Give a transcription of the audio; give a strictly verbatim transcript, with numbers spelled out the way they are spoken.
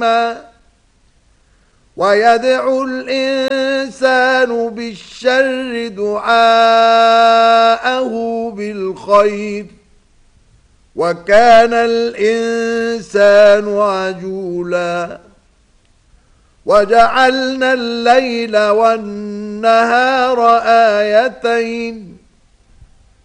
ويدعو الإنسان بالشر دعاءه بالخير وكان الإنسان عجولا وجعلنا الليل والنهار آيتين